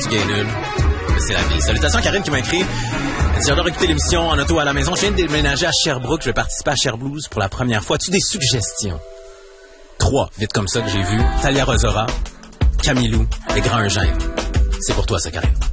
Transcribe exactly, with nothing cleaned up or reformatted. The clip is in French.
gay nul. Mais c'est la vie. Salutations à Karine qui m'a écrit. Elle dit, j'adore écouter l'émission en auto à la maison. Je viens de déménager à Sherbrooke. Je vais participer à Sherblues pour la première fois. As-tu des suggestions? Trois, vite comme ça, que j'ai vu. Talia Rosora, Camilou et Grand Eugène. C'est pour toi, ça, Karine.